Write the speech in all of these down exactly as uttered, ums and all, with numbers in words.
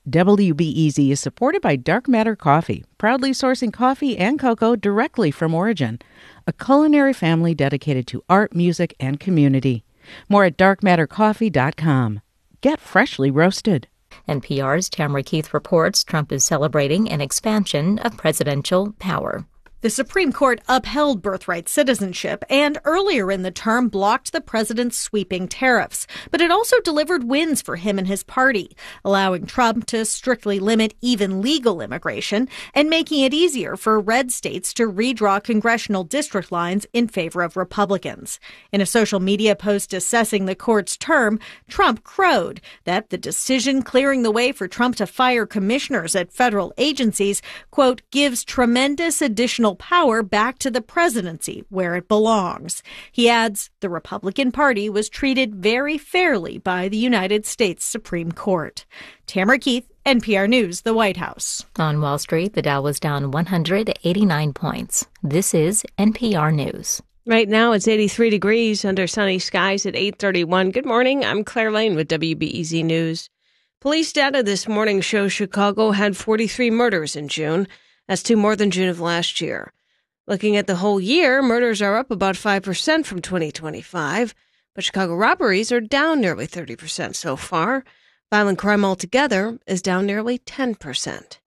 W B E Z is supported by Dark Matter Coffee, proudly sourcing coffee and cocoa directly from origin, a culinary family dedicated to art, music, and community. More at dark matter coffee dot com. Get freshly roasted. N P R's Tamara Keith reports Trump is celebrating an expansion of presidential power. The Supreme Court upheld birthright citizenship and earlier in the term blocked the president's sweeping tariffs. But it also delivered wins for him and his party, allowing Trump to strictly limit even legal immigration and making it easier for red states to redraw congressional district lines in favor of Republicans. In a social media post assessing the court's term, Trump crowed that the decision clearing the way for Trump to fire commissioners at federal agencies, quote, gives tremendous additional power back to the presidency where it belongs. He adds the Republican Party was treated very fairly by the United States Supreme Court. Tamara Keith, N P R News, the White House. On Wall Street, the Dow was down one hundred eighty-nine points. This is N P R News. Right now, it's eighty-three degrees under sunny skies at eight thirty-one. Good morning. I'm Claire Lane with W B E Z News. Police data this morning shows Chicago had forty-three murders in June. That's two more than June of last year. Looking at the whole year, murders are up about five percent from twenty twenty-five, but Chicago robberies are down nearly thirty percent so far. Violent crime altogether is down nearly ten percent.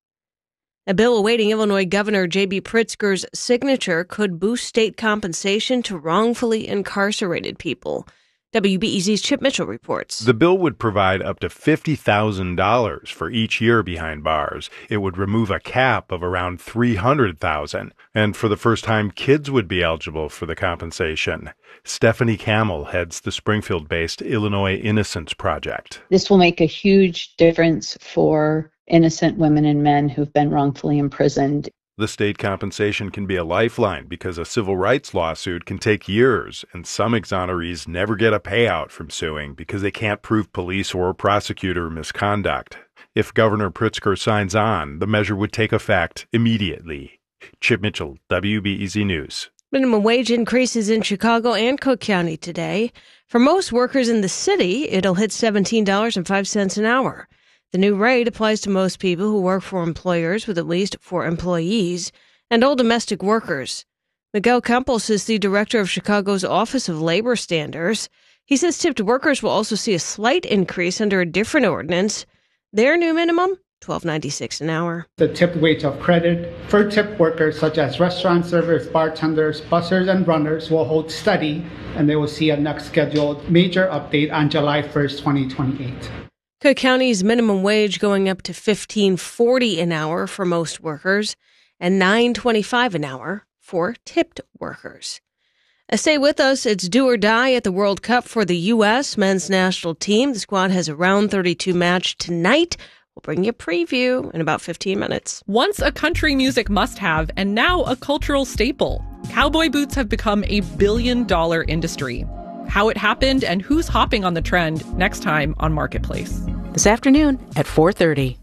A bill awaiting Illinois Governor J B Pritzker's signature could boost state compensation to wrongfully incarcerated people. W B E Z's Chip Mitchell reports. The bill would provide up to fifty thousand dollars for each year behind bars. It would remove a cap of around three hundred thousand dollars. And for the first time, kids would be eligible for the compensation. Stephanie Camel heads the Springfield-based Illinois Innocence Project. This will make a huge difference for innocent women and men who've been wrongfully imprisoned. The state compensation can be a lifeline because a civil rights lawsuit can take years, and some exonerees never get a payout from suing because they can't prove police or prosecutor misconduct. If Governor Pritzker signs on, the measure would take effect immediately. Chip Mitchell, W B E Z News. Minimum wage increases in Chicago and Cook County today. For most workers in the city, it'll hit seventeen dollars and five cents an hour. The new rate applies to most people who work for employers with at least four employees and all domestic workers. Miguel Campos is the director of Chicago's Office of Labor Standards. He says tipped workers will also see a slight increase under a different ordinance. Their new minimum, twelve ninety-six an hour. The tip wage of credit for tip workers such as restaurant servers, bartenders, bussers, and runners will hold steady, and they will see a next scheduled major update on July first, twenty twenty-eight. Cook County's minimum wage going up to fifteen forty an hour for most workers and nine twenty-five an hour for tipped workers. Uh, stay with us. It's do or die at the World Cup for the U S men's national team. The squad has a round thirty-two match tonight. We'll bring you a preview in about fifteen minutes. Once a country music must-have and now a cultural staple, cowboy boots have become a billion-dollar industry. How it happened and who's hopping on the trend next time on Marketplace. This afternoon at four thirty.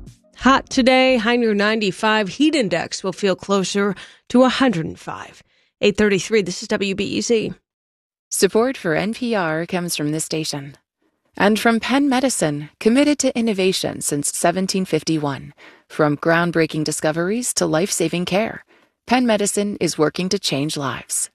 Hot today, high near ninety-five. Heat index will feel closer to one hundred five. eight thirty-three, this is W B E Z. Support for N P R comes from this station. And from Penn Medicine, committed to innovation since seventeen fifty-one. From groundbreaking discoveries to life-saving care, Penn Medicine is working to change lives.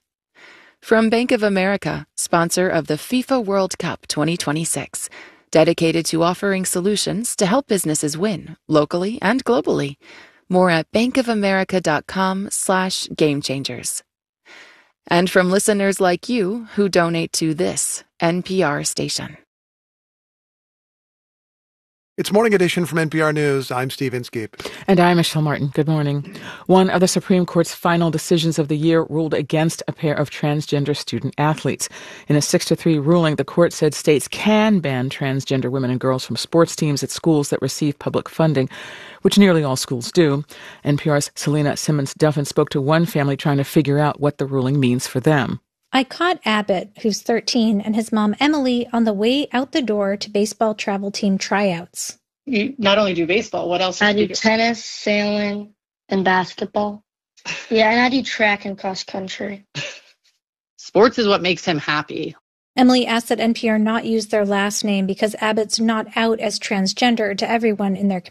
From Bank of America, sponsor of the FIFA World Cup twenty twenty-six, dedicated to offering solutions to help businesses win, locally and globally. More at bankofamerica.com slash game changers. And from listeners like you who donate to this N P R station. It's Morning Edition from N P R News. I'm Steve Inskeep. And I'm Michelle Martin. Good morning. One of the Supreme Court's final decisions of the year ruled against a pair of transgender student athletes. In a six to three ruling, the court said states can ban transgender women and girls from sports teams at schools that receive public funding, which nearly all schools do. N P R's Selena Simmons-Duffin spoke to one family trying to figure out what the ruling means for them. I caught Abbott, who's thirteen, and his mom, Emily, on the way out the door to baseball travel team tryouts. You not only do baseball, what else? I do, do tennis, sailing, and basketball. Yeah, and I do track and cross country. Sports is what makes him happy. Emily asked that N P R not use their last name because Abbott's not out as transgender to everyone in their